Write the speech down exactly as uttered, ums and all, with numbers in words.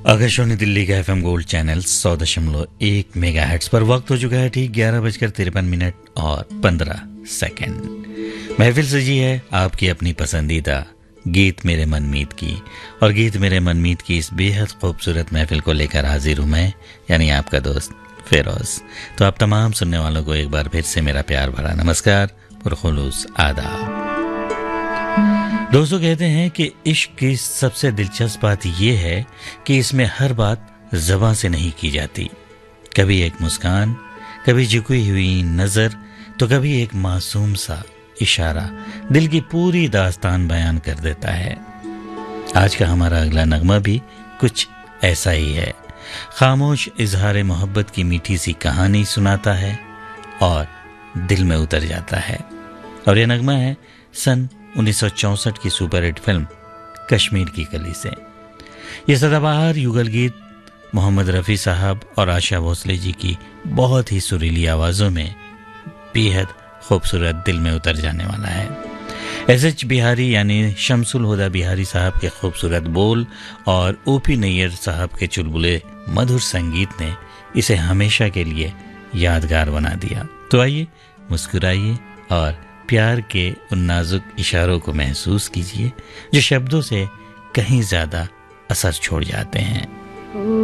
आकाशवाणी दिल्ली का FM gold channel सौ दशमलव एक मेगा हेट्स पर वक्त हो चुका है ठीक ग्यारह बजकर तिरपन मिनट और पंद्रह सेकंड। महफिल सजी है आपकी अपनी पसंदीदा गीत मेरे मनमीत की, और गीत मेरे मनमीत की इस बेहद खूबसूरत महफिल को लेकर हाजिर हूं मैं, यानी आपका दोस्त फिरोज। तो आप तमाम सुनने वालों को एक बार फिर से मेरा प्यार भरा नमस्कार और खुलूस आदाब। दोस्तों, कहते हैं कि इश्क की सबसे दिलचस्प बात यह है कि इसमें हर बात ज़बां से नहीं की जाती। कभी एक मुस्कान, कभी झुकी हुई नज़र, तो कभी एक मासूम सा इशारा दिल की पूरी दास्तान बयान कर देता है। आज का हमारा अगला नगमा भी कुछ ऐसा ही है। खामोश इजहार मोहब्बत की मीठी सी कहानी सुनाता है और दिल में उतर जाता है। और यह नगमा है सन उन्नीस सौ चौसठ की सुपरहिट फिल्म कश्मीर की कली से। यह सदाबहार युगल गीत मोहम्मद रफ़ी साहब और आशा भोसले जी की बहुत ही सुरीली आवाज़ों में बेहद खूबसूरत, दिल में उतर जाने वाला है। एस एच बिहारी यानी शमसुल हुदा बिहारी साहब के खूबसूरत बोल और ओपी नैयर साहब के चुलबुले मधुर संगीत ने इसे हमेशा के लिए यादगार बना दिया। तो आइए मुस्कुराइए और प्यार के उन नाजुक इशारों को महसूस कीजिए जो शब्दों से कहीं ज्यादा असर छोड़ जाते हैं।